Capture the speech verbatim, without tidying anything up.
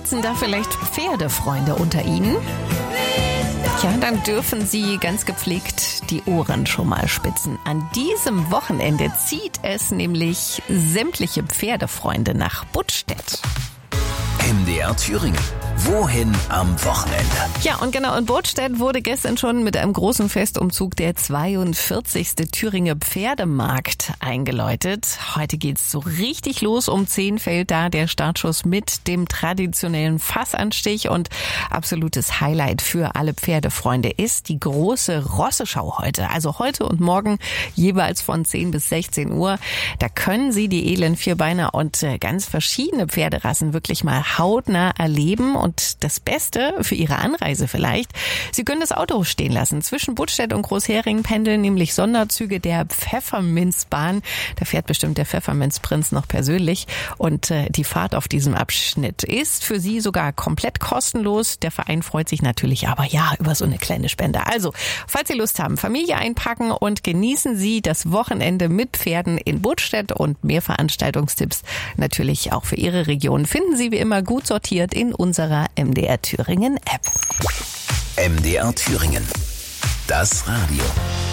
Sitzen da vielleicht Pferdefreunde unter Ihnen? Ja, dann dürfen Sie ganz gepflegt die Ohren schon mal spitzen. An diesem Wochenende zieht es nämlich sämtliche Pferdefreunde nach Buttstedt. M D R Thüringen. Wohin am Wochenende? Ja, und genau, in Buttstedt wurde gestern schon mit einem großen Festumzug der zweiundvierzigste Thüringer Pferdemarkt eingeläutet. Heute geht's so richtig los. Um zehn fällt da der Startschuss mit dem traditionellen Fassanstich. Und absolutes Highlight für alle Pferdefreunde ist die große Rosseschau heute. Also heute und morgen jeweils von zehn bis sechzehn Uhr. Da können Sie die edlen Vierbeiner und ganz verschiedene Pferderassen wirklich mal hautnah erleben. Und das Beste für Ihre Anreise vielleicht, Sie können das Auto stehen lassen. Zwischen Buttstedt und Großhering pendeln nämlich Sonderzüge der Pfefferminzbahn. Da fährt bestimmt der Pfefferminzprinz noch persönlich. Und äh, die Fahrt auf diesem Abschnitt ist für Sie sogar komplett kostenlos. Der Verein freut sich natürlich aber ja über so eine kleine Spende. Also, falls Sie Lust haben, Familie einpacken und genießen Sie das Wochenende mit Pferden in Buttstedt und mehr Veranstaltungstipps natürlich auch für Ihre Region finden Sie wie immer gut sortiert in unserer M D R Thüringen App. M D R Thüringen. Das Radio.